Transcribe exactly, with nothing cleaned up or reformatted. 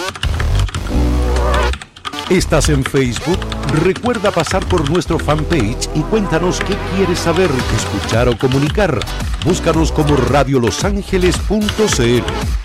¿Estás en Facebook? Recuerda pasar por nuestro fanpage y cuéntanos qué quieres saber, escuchar o comunicar. Búscanos como radio los ángeles punto c l.